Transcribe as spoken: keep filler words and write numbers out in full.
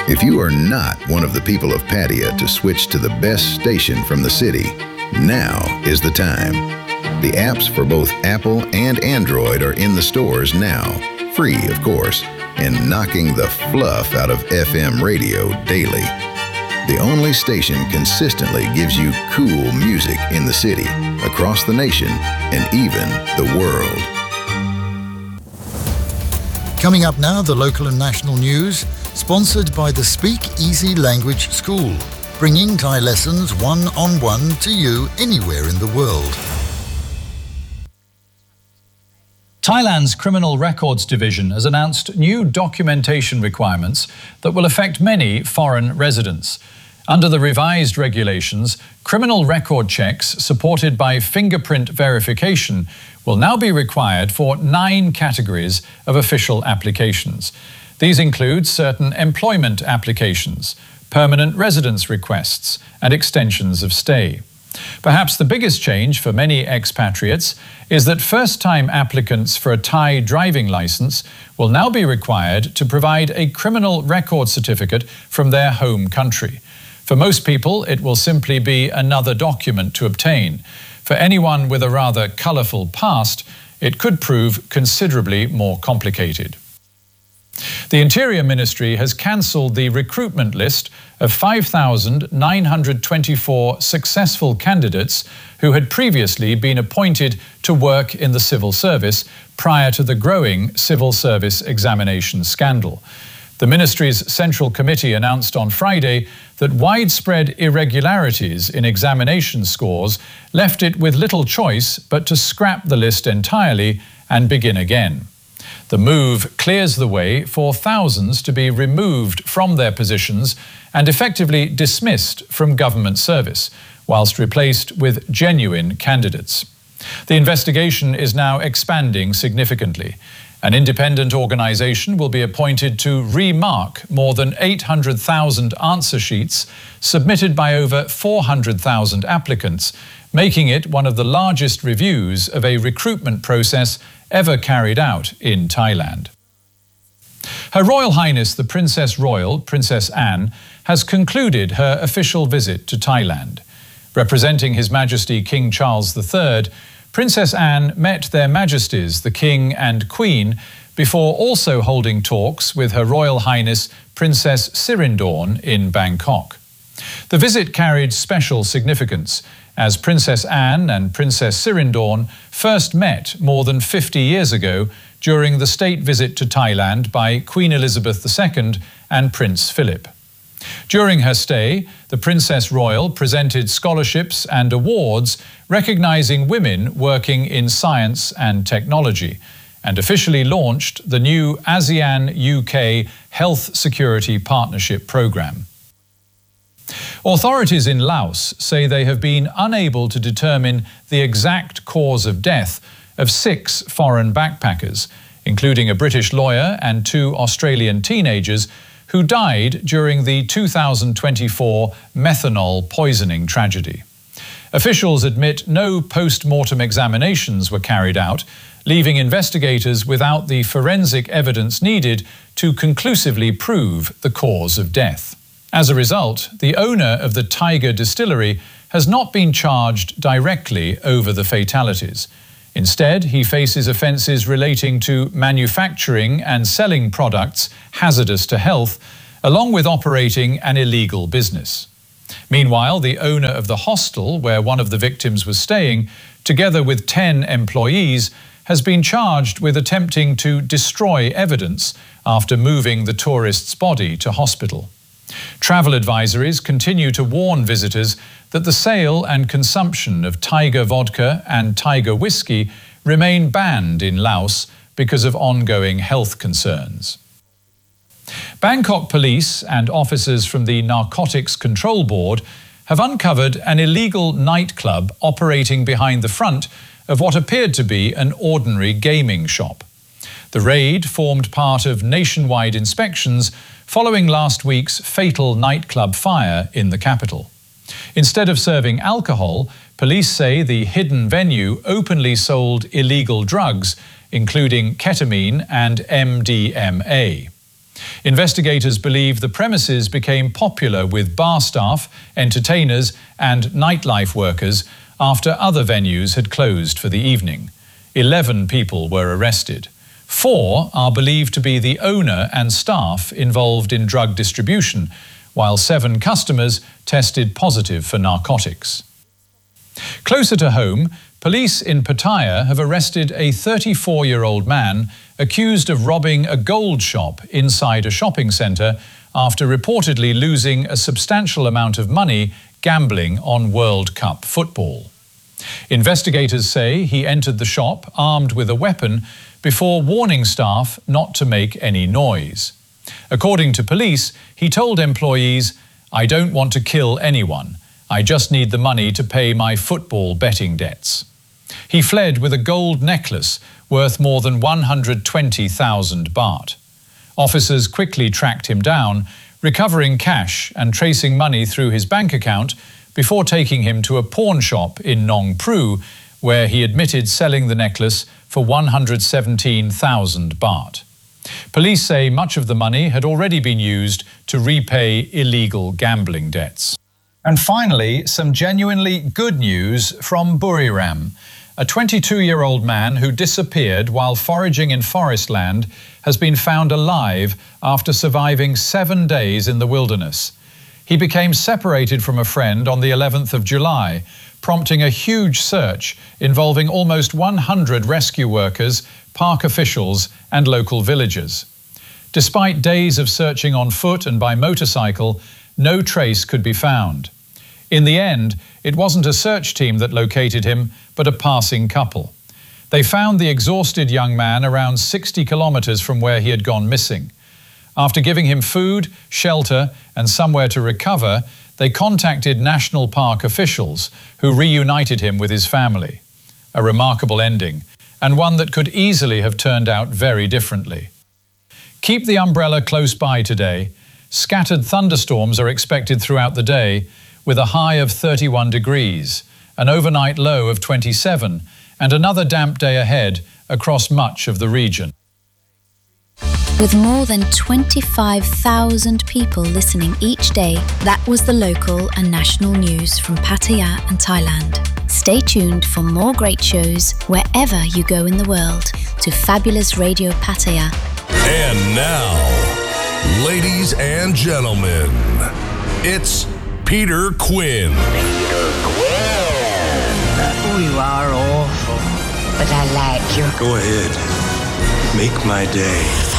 If you are not one of the people of Pattaya to switch to the best station from the city, now is the time. The apps for both Apple and Android are in the stores now, free of course, and knocking the fluff out of F M radio daily. The only station consistently gives you cool music in the city, across the nation, and even the world. Coming up now, the local and national news, sponsored by the Speak Easy Language School, bringing Thai lessons one-on-one to you anywhere in the world. Thailand's Criminal Records Division has announced new documentation requirements that will affect many foreign residents. Under the revised regulations, criminal record checks supported by fingerprint verification will now be required for nine categories of official applications. These include certain employment applications, permanent residence requests, and extensions of stay. Perhaps the biggest change for many expatriates is that first-time applicants for a Thai driving license will now be required to provide a criminal record certificate from their home country. For most people, it will simply be another document to obtain. For anyone with a rather colourful past, it could prove considerably more complicated. The Interior Ministry has cancelled the recruitment list of five thousand nine hundred twenty-four successful candidates who had previously been appointed to work in the civil service prior to the growing civil service examination scandal. The Ministry's Central Committee announced on Friday that widespread irregularities in examination scores left it with little choice but to scrap the list entirely and begin again. The move clears the way for thousands to be removed from their positions and effectively dismissed from government service, whilst replaced with genuine candidates. The investigation is now expanding significantly. An independent organisation will be appointed to remark more than eight hundred thousand answer sheets submitted by over four hundred thousand applicants, making it one of the largest reviews of a recruitment process ever carried out in Thailand. Her Royal Highness the Princess Royal, Princess Anne, has concluded her official visit to Thailand. Representing His Majesty King Charles the Third, Princess Anne met their Majesties the King and Queen before also holding talks with Her Royal Highness Princess Sirindorn in Bangkok. The visit carried special significance, as Princess Anne and Princess Sirindorn first met more than fifty years ago during the state visit to Thailand by Queen Elizabeth the Second and Prince Philip. During her stay, the Princess Royal presented scholarships and awards recognising women working in science and technology, and officially launched the new ASEAN U K Health Security Partnership Programme. Authorities in Laos say they have been unable to determine the exact cause of death of six foreign backpackers, including a British lawyer and two Australian teenagers who died during the two thousand twenty-four methanol poisoning tragedy. Officials admit no post-mortem examinations were carried out, leaving investigators without the forensic evidence needed to conclusively prove the cause of death. As a result, the owner of the Tiger Distillery has not been charged directly over the fatalities. Instead, he faces offences relating to manufacturing and selling products hazardous to health, along with operating an illegal business. Meanwhile, the owner of the hostel where one of the victims was staying, together with ten employees, has been charged with attempting to destroy evidence after moving the tourist's body to hospital. Travel advisories continue to warn visitors that the sale and consumption of Tiger vodka and Tiger whiskey remain banned in Laos because of ongoing health concerns. Bangkok police and officers from the Narcotics Control Board have uncovered an illegal nightclub operating behind the front of what appeared to be an ordinary gaming shop. The raid formed part of nationwide inspections following last week's fatal nightclub fire in the capital. Instead of serving alcohol, police say the hidden venue openly sold illegal drugs, including ketamine and M D M A. Investigators believe the premises became popular with bar staff, entertainers, and nightlife workers after other venues had closed for the evening. Eleven people were arrested. Four are believed to be the owner and staff involved in drug distribution, while seven customers tested positive for narcotics. Closer to home, police in Pattaya have arrested a thirty-four-year-old man accused of robbing a gold shop inside a shopping centre after reportedly losing a substantial amount of money gambling on World Cup football. Investigators say he entered the shop armed with a weapon before warning staff not to make any noise. According to police, he told employees, "I don't want to kill anyone. I just need the money to pay my football betting debts." He fled with a gold necklace worth more than one hundred twenty thousand baht. Officers quickly tracked him down, recovering cash and tracing money through his bank account before taking him to a pawn shop in Nong Pru, where he admitted selling the necklace for one hundred seventeen thousand baht. Police say much of the money had already been used to repay illegal gambling debts. And finally, some genuinely good news from Buriram. A twenty-two-year-old man who disappeared while foraging in forest land has been found alive after surviving seven days in the wilderness. He became separated from a friend on the eleventh of July, prompting a huge search involving almost one hundred rescue workers, park officials, and local villagers. Despite days of searching on foot and by motorcycle, no trace could be found. In the end, it wasn't a search team that located him, but a passing couple. They found the exhausted young man around sixty kilometers from where he had gone missing. After giving him food, shelter, and somewhere to recover, they contacted national park officials, who reunited him with his family. A remarkable ending, and one that could easily have turned out very differently. Keep the umbrella close by today. Scattered thunderstorms are expected throughout the day, with a high of thirty-one degrees, an overnight low of twenty-seven, and another damp day ahead across much of the region. With more than twenty-five thousand people listening each day, that was the local and national news from Pattaya and Thailand. Stay tuned for more great shows wherever you go in the world to Fabulous Radio Pattaya. And now, ladies and gentlemen, it's Peter Quinn. Peter Quinn. Oh, you are awful, but I like you. Go ahead. Make my day.